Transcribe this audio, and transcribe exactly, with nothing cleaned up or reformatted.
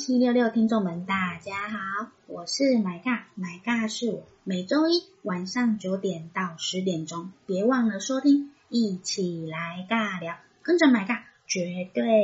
七六六听众们，大家好，我是买尬，买尬是我，每周一晚上九点到十点钟，别忘了收听，一起来尬聊，跟着买尬，绝对